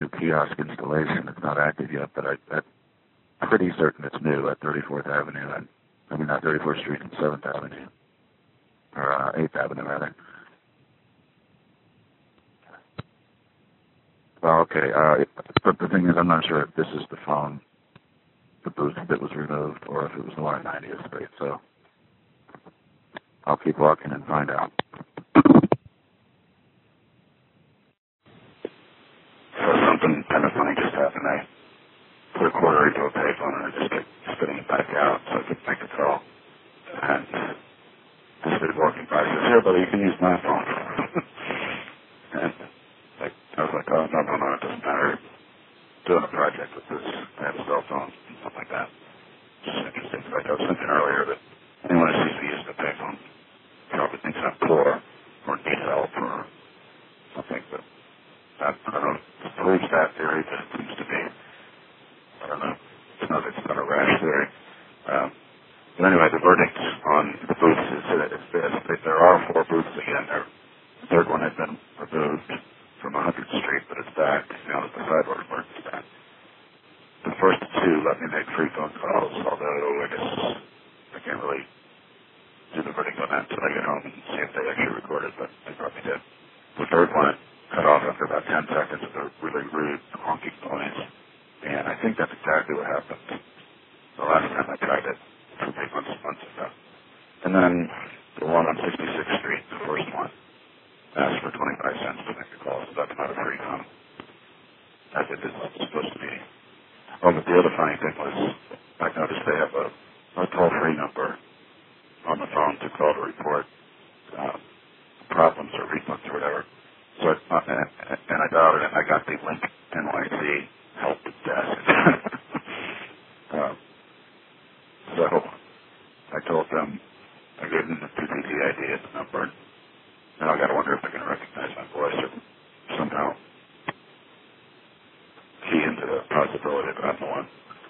new kiosk installation. It's not active yet, but I'm pretty certain it's new at 34th Avenue. Not 34th Street and 7th Avenue. Or 8th Avenue, rather. Well, okay. But the thing is, I'm not sure if this is the phone, the booth that was removed, or if it was the one at 90th Street. So I'll keep walking and find out. So something kind of funny just happened. I put a quarter into a payphone and I just kept spitting it back out so I could make a call. And this dude walking by says, "Here, buddy, you can use my phone." And I was like, "Oh, no, it doesn't matter. Doing a project with this. I have a cell phone," and stuff like that. Just interesting. Like I was thinking earlier that anyone who sees me using a payphone probably thinks I'm poor or need help or something, but I don't know. It proves that theory, but it seems to be, I don't know. It's not a rash theory. But anyway, the verdict on the booths is this. There are 4 booths again. The third one had been removed from 100th Street, but it's back now that the sidewalk work is back. The first 2 let me make free phone calls, although I guess I can't really do the verdict on that until I get home and see if they actually recorded, but they probably did. The third one cut off after about 10 seconds of a really rude honking noise, and I think that's exactly what happened the last time I tried it, 2 months ago. And then the one on 66th Street, the first one, asked for 25 cents to make a call, so that's not a free phone, as it is supposed to be. Oh, but the other funny thing was, I noticed they have a toll-free number on the phone to call to report problems or refunds or whatever. So and I dialed it, and I got the link NYC help desk. So I told them, I gave them the PPT ID and the number. Now I got to wonder if they're going to recognize my voice or somehow key into the possibility that I'm the one.